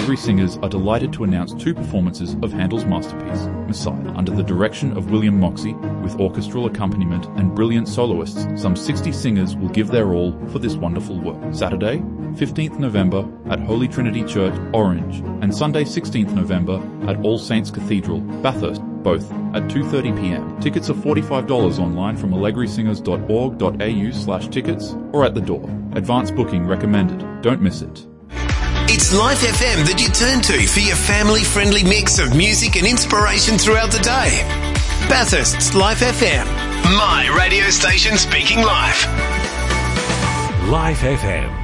Allegri Singers are delighted to announce 2 performances of Handel's masterpiece, Messiah, under the direction of William Moxey, with orchestral accompaniment and brilliant soloists. Some 60 singers will give their all for this wonderful work. Saturday, 15th November at Holy Trinity Church, Orange, and Sunday, 16th November at All Saints Cathedral, Bathurst, both at 2:30 p.m. Tickets are $45 online from allegrysingers.org.au/tickets or at the door. Advanced booking recommended. Don't miss it. It's Life FM that you turn to for your family-friendly mix of music and inspiration throughout the day. Bathurst's Life FM. My radio station speaking life. Life FM.